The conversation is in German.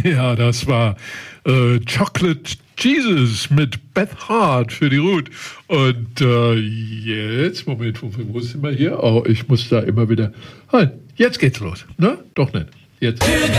Ja, das war Chocolate Jesus mit Beth Hart für die Ruth. Und jetzt, Moment, wo sind wir hier? Oh, ich muss da immer wieder. Halt, jetzt geht's los. Ne? Doch nicht. Jetzt.